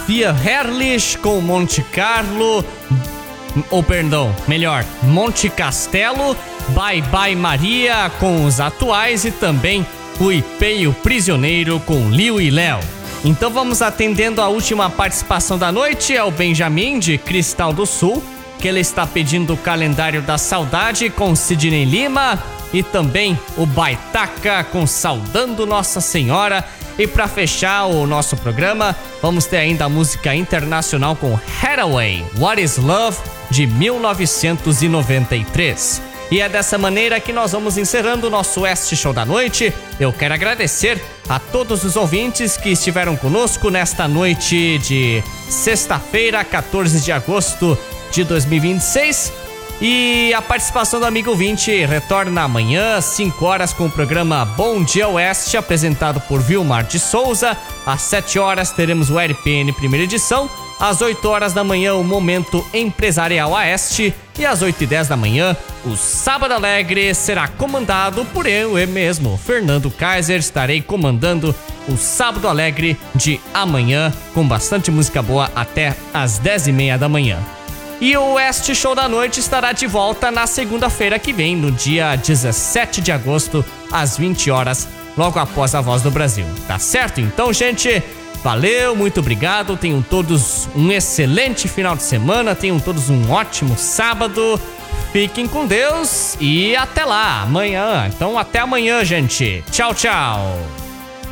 Via Herrlich com Monte Carlo, ou perdão, melhor, Monte Castelo, Bye Bye Maria com os atuais e também o Ipeio Prisioneiro com Liu e Léo. Então vamos atendendo a última participação da noite, é o Benjamin de Cristal do Sul, que ele está pedindo o Calendário da Saudade com Sidney Lima e também o Baitaca com Saudando Nossa Senhora. E para fechar o nosso programa, vamos ter ainda a música internacional com Hathaway, What is Love, de 1993. E é dessa maneira que nós vamos encerrando o nosso Oeste Show da noite. Eu quero agradecer a todos os ouvintes que estiveram conosco nesta noite de sexta-feira, 14 de agosto de 2026. E a participação do amigo ouvinte retorna amanhã, às 5 horas, com o programa Bom Dia Oeste, apresentado por Vilmar de Souza. Às 7 horas teremos o RPN primeira edição. Às 8 horas da manhã, o Momento Empresarial Oeste. E às 8h10 da manhã, o Sábado Alegre será comandado por eu mesmo, Fernando Kaiser. Estarei comandando o Sábado Alegre de amanhã, com bastante música boa até às 10h30 da manhã. E o Oeste Show da Noite estará de volta na segunda-feira que vem, no dia 17 de agosto, às 20 horas, logo após a Voz do Brasil. Tá certo? Então, gente, valeu, muito obrigado. Tenham todos um excelente final de semana, tenham todos um ótimo sábado. Fiquem com Deus e até lá, amanhã. Então, até amanhã, gente. Tchau, tchau.